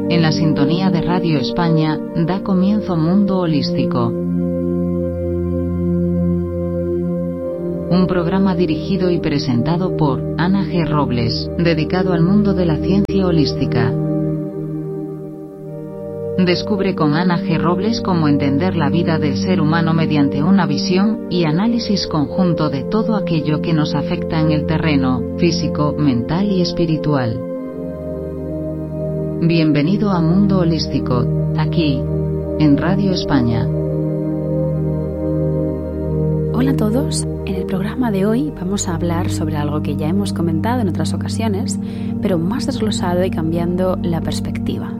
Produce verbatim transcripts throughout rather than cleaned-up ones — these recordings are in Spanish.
En la sintonía de Radio España da comienzo Mundo Holístico. Un programa dirigido y presentado por Ana G. Robles, dedicado al mundo de la ciencia holística. Descubre con Ana G. Robles cómo entender la vida del ser humano mediante una visión y análisis conjunto de todo aquello que nos afecta en el terreno físico, mental y espiritual. Bienvenido a Mundo Holístico, aquí, en Radio España. Hola a todos, en el programa de hoy vamos a hablar sobre algo que ya hemos comentado en otras ocasiones, pero más desglosado y cambiando la perspectiva.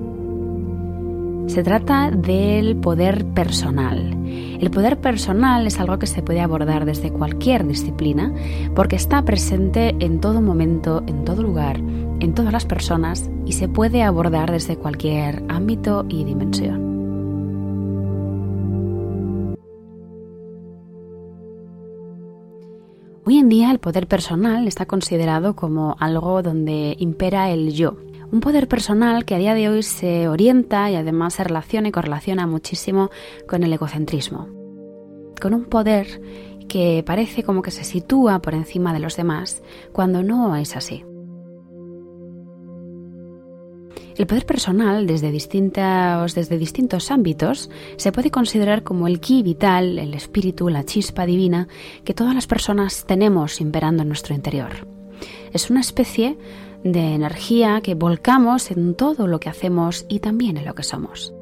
Se trata del poder personal. El poder personal es algo que se puede abordar desde cualquier disciplina porque está presente en todo momento, en todo lugar, en todas las personas y se puede abordar desde cualquier ámbito y dimensión. Hoy en día el poder personal está considerado como algo donde impera el yo. Un poder personal que a día de hoy se orienta y además se relaciona y correlaciona muchísimo con el egocentrismo. Con un poder que parece como que se sitúa por encima de los demás, cuando no es así. El poder personal, desde distintos, desde distintos ámbitos, se puede considerar como el ki vital, el espíritu, la chispa divina que todas las personas tenemos imperando en nuestro interior. Es una especie de energía que volcamos en todo lo que hacemos y también en lo que somos.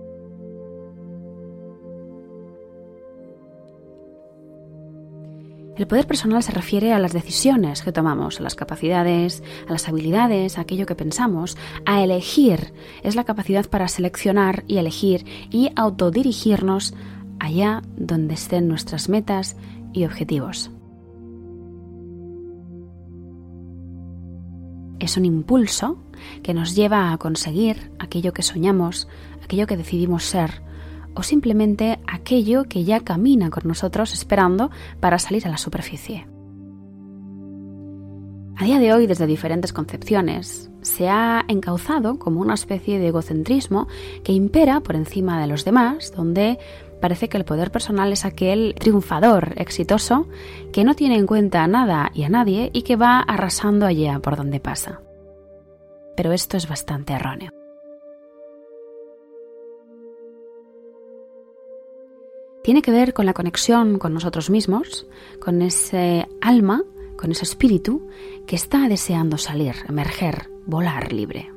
El poder personal se refiere a las decisiones que tomamos, a las capacidades, a las habilidades, a aquello que pensamos, a elegir. Es la capacidad para seleccionar y elegir y autodirigirnos allá donde estén nuestras metas y objetivos. Es un impulso que nos lleva a conseguir aquello que soñamos, aquello que decidimos ser, o simplemente aquello que ya camina con nosotros esperando para salir a la superficie. A día de hoy, desde diferentes concepciones, se ha encauzado como una especie de egocentrismo que impera por encima de los demás, donde parece que el poder personal es aquel triunfador exitoso que no tiene en cuenta a nada y a nadie y que va arrasando allá por donde pasa. Pero esto es bastante erróneo. Tiene que ver con la conexión con nosotros mismos, con ese alma, con ese espíritu que está deseando salir, emerger, volar libre.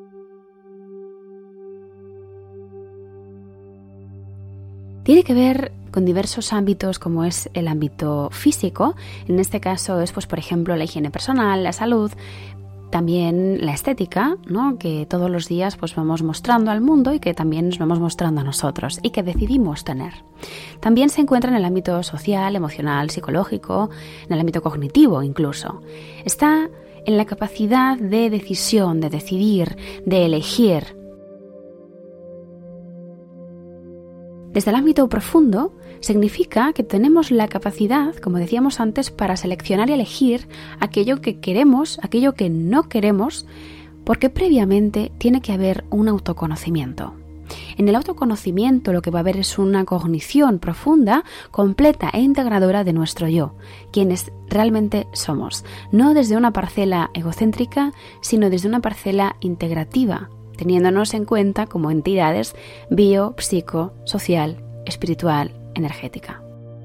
Tiene que ver con diversos ámbitos como es el ámbito físico, en este caso es pues por ejemplo la higiene personal, la salud, también la estética, ¿no? Que todos los días pues vamos mostrando al mundo y que también nos vamos mostrando a nosotros y que decidimos tener. También se encuentra en el ámbito social, emocional, psicológico, en el ámbito cognitivo incluso. Está en la capacidad de decisión, de decidir, de elegir. Desde el ámbito profundo, significa que tenemos la capacidad, como decíamos antes, para seleccionar y elegir aquello que queremos, aquello que no queremos, porque previamente tiene que haber un autoconocimiento. En el autoconocimiento lo que va a haber es una cognición profunda, completa e integradora de nuestro yo, quienes realmente somos, no desde una parcela egocéntrica, sino desde una parcela integrativa, teniéndonos en cuenta como entidades bio, psico, social, espiritual, energética.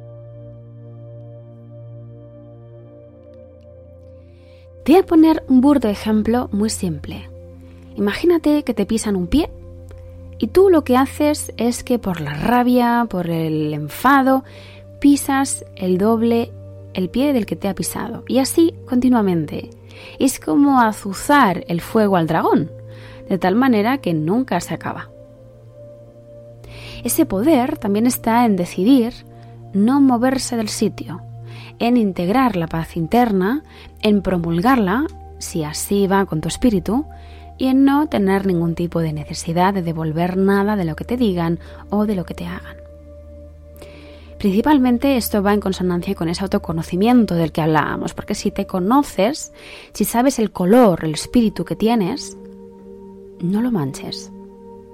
Te voy a poner un burdo ejemplo muy simple. Imagínate que te pisan un pie y tú lo que haces es que por la rabia, por el enfado, pisas el doble el pie del que te ha pisado y así continuamente. Es como azuzar el fuego al dragón, de tal manera que nunca se acaba. Ese poder también está en decidir no moverse del sitio, en integrar la paz interna, en promulgarla, si así va con tu espíritu, y en no tener ningún tipo de necesidad de devolver nada de lo que te digan o de lo que te hagan. Principalmente esto va en consonancia con ese autoconocimiento del que hablábamos, porque si te conoces, si sabes el color, el espíritu que tienes, no lo manches.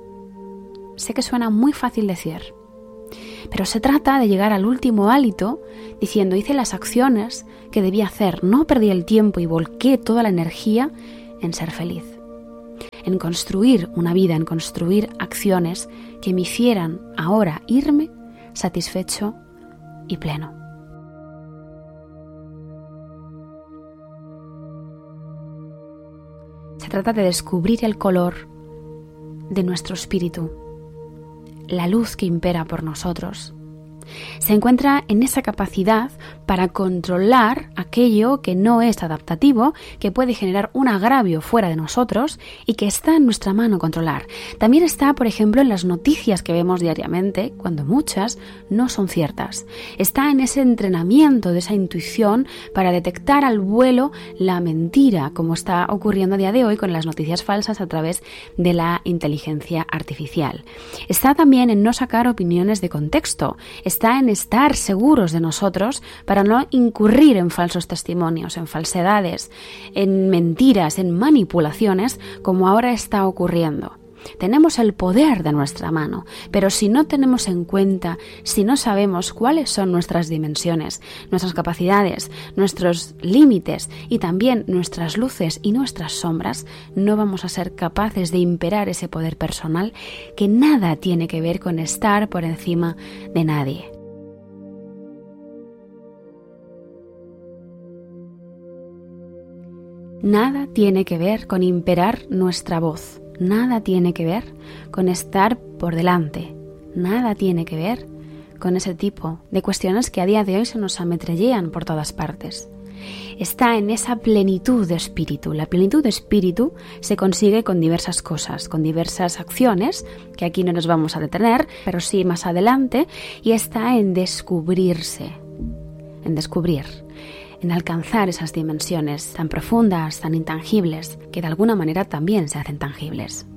Sé que suena muy fácil decir, pero se trata de llegar al último hálito diciendo hice las acciones que debía hacer, no perdí el tiempo y volqué toda la energía en ser feliz, en construir una vida, en construir acciones que me hicieran ahora irme satisfecho y pleno. Se trata de descubrir el color de nuestro espíritu, la luz que impera por nosotros. Se encuentra en esa capacidad para controlar aquello que no es adaptativo, que puede generar un agravio fuera de nosotros y que está en nuestra mano controlar. También está, por ejemplo, en las noticias que vemos diariamente, cuando muchas no son ciertas. Está en ese entrenamiento de esa intuición para detectar al vuelo la mentira, como está ocurriendo a día de hoy con las noticias falsas a través de la inteligencia artificial. Está también en no sacar opiniones de contexto. Está en estar seguros de nosotros para no incurrir en falsos testimonios, en falsedades, en mentiras, en manipulaciones, como ahora está ocurriendo. Tenemos el poder de nuestra mano, pero si no tenemos en cuenta, si no sabemos cuáles son nuestras dimensiones, nuestras capacidades, nuestros límites y también nuestras luces y nuestras sombras, no vamos a ser capaces de imperar ese poder personal que nada tiene que ver con estar por encima de nadie. Nada tiene que ver con imperar nuestra voz. Nada tiene que ver con estar por delante, nada tiene que ver con ese tipo de cuestiones que a día de hoy se nos ametrallean por todas partes. Está en esa plenitud de espíritu. La plenitud de espíritu se consigue con diversas cosas, con diversas acciones, que aquí no nos vamos a detener, pero sí más adelante, y está en descubrirse, en descubrir. en alcanzar esas dimensiones tan profundas, tan intangibles, que de alguna manera también se hacen tangibles.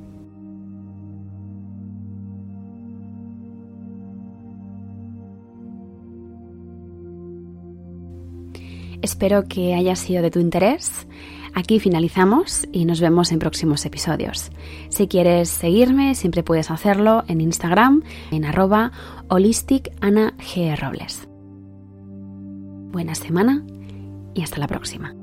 Espero que haya sido de tu interés. Aquí finalizamos y nos vemos en próximos episodios. Si quieres seguirme, siempre puedes hacerlo en Instagram, en arroba holisticanagrobles. Buena semana y hasta la próxima.